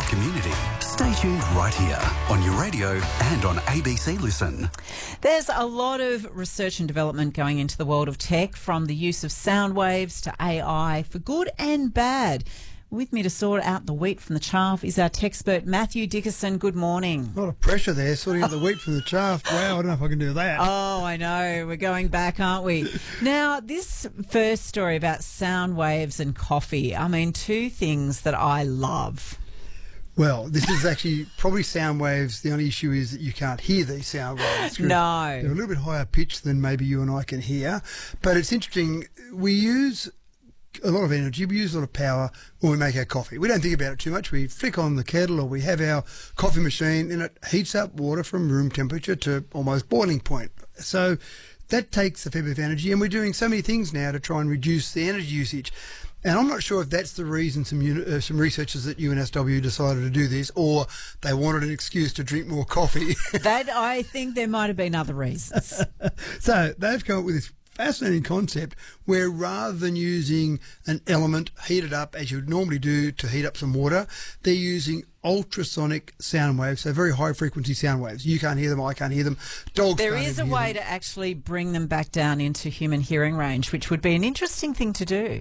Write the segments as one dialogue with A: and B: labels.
A: community. Stay tuned right here on your radio and on ABC Listen.
B: There's a lot of research and development going into the world of tech, from the use of sound waves to AI, for good and bad. With me to sort out the wheat from the chaff is our tech expert, Matthew Dickerson. Good morning.
C: A lot of pressure there, sorting out the wheat from the chaff. Wow, I don't know if I can do that.
B: Oh, I know. We're going back, aren't we? Now, this first story about sound waves and coffee, I mean, two things that I love.
C: Well, this is actually probably sound waves. The only issue is that you can't hear these sound waves.
B: No.
C: They're a little bit higher pitched than maybe you and I can hear. But it's interesting. We use a lot of energy. We use a lot of power when we make our coffee. We don't think about it too much. We flick on the kettle, or we have our coffee machine, and it heats up water from room temperature to almost boiling point. So that takes a fair bit of energy, and we're doing so many things now to try and reduce the energy usage. And I'm not sure if that's the reason some researchers at UNSW decided to do this, or they wanted an excuse to drink more coffee.
B: That, I think there might have been other reasons.
C: So they've come up with this fascinating concept where, rather than using an element heated up as you would normally do to heat up some water, they're using ultrasonic sound waves, so very high frequency sound waves. You can't hear them, I can't hear them. Dogs
B: There
C: can't
B: is a
C: hear
B: way
C: them.
B: to actually bring them back down into human hearing range, which would be an interesting thing to do.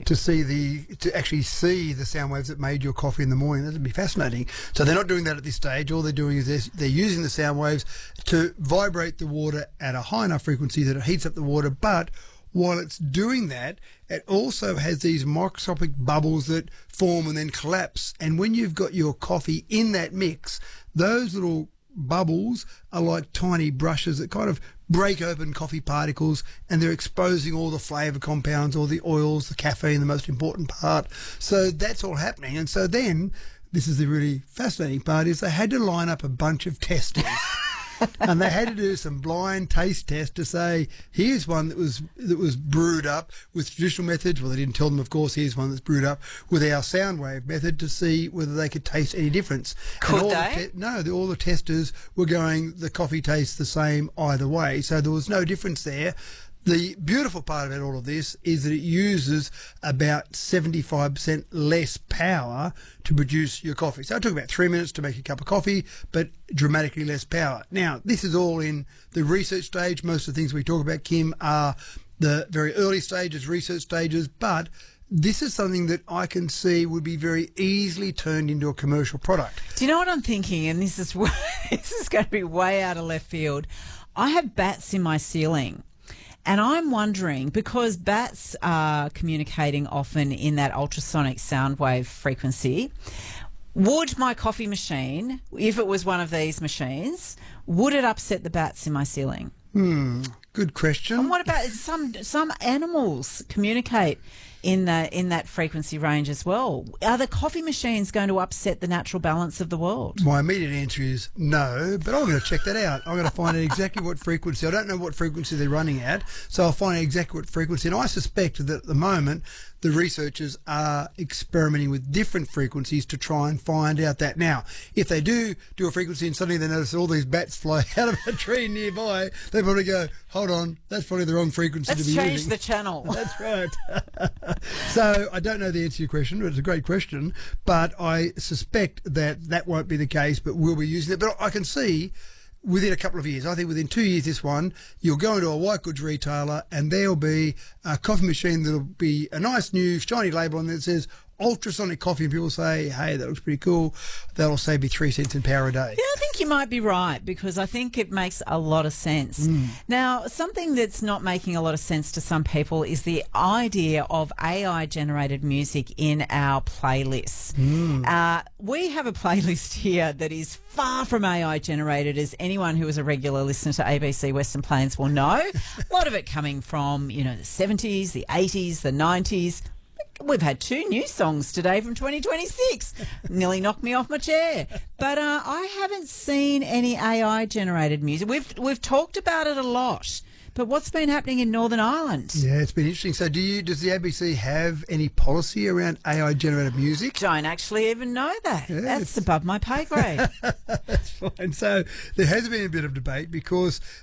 C: To actually see the sound waves that made your coffee in the morning. That would be fascinating. So they're not doing that at this stage. All they're doing is they're using the sound waves to vibrate the water at a high enough frequency that it heats up the water, but while it's doing that, it also has these microscopic bubbles that form and then collapse. And when you've got your coffee in that mix, those little bubbles are like tiny brushes that kind of break open coffee particles, and they're exposing all the flavour compounds, all the oils, the caffeine, the most important part. So that's all happening. And so then, this is the really fascinating part, is they had to line up a bunch of testers. And they had to do some blind taste test to say, here's one that was brewed up with traditional methods. Well, they didn't tell them, of course, here's one that's brewed up with our sound wave method, to see whether they could taste any difference.
B: Could they?
C: All the testers were going, the coffee tastes the same either way. So there was no difference there. The beautiful part about all of this is that it uses about 75% less power to produce your coffee. So it took about 3 minutes to make a cup of coffee, but dramatically less power. Now, this is all in the research stage. Most of the things we talk about, Kim, are the very early stages, research stages, but this is something that I can see would be very easily turned into a commercial product.
B: Do you know what I'm thinking? And this is going to be way out of left field. I have bats in my ceiling. And I'm wondering, because bats are communicating often in that ultrasonic sound wave frequency, would my coffee machine, if it was one of these machines, would it upset the bats in my ceiling?
C: Good question.
B: And what about some animals communicate in that frequency range as well? Are the coffee machines going to upset the natural balance of the world?
C: My immediate answer is no, but I'm going to check that out. I'm going to find out exactly what frequency. I don't know what frequency they're running at, so I'll find out exactly what frequency. And I suspect that at the moment, the researchers are experimenting with different frequencies to try and find out that. Now, if they do a frequency and suddenly they notice all these bats fly out of a tree nearby, they probably go, hold on, that's probably the wrong frequency to be using.
B: Let's change the channel.
C: That's right. So I don't know the answer to your question, but it's a great question. But I suspect that won't be the case, but we'll be using it. But I can see within a couple of years, I think within 2 years, this one, you'll go into a white goods retailer and there'll be a coffee machine that'll be a nice new shiny label on there that says ultrasonic coffee, and people say, hey, that looks pretty cool. That'll save me 3 cents in power a day.
B: Yeah, I think you might be right, because I think it makes a lot of sense. Now, something that's not making a lot of sense to some people is the idea of AI-generated music in our playlists. We have a playlist here that is far from AI-generated, as anyone who is a regular listener to ABC Western Plains will know. A lot of it coming from, the 70s, the 80s, the 90s. We've had 2 new songs today from 2026. Nearly knocked me off my chair. But I haven't seen any AI-generated music. We've talked about it a lot. But what's been happening in Northern Ireland?
C: Yeah, it's been interesting. So does the ABC have any policy around AI-generated music?
B: Don't actually even know that.
C: Yeah,
B: That's above my pay grade.
C: That's fine. So there has been a bit of debate because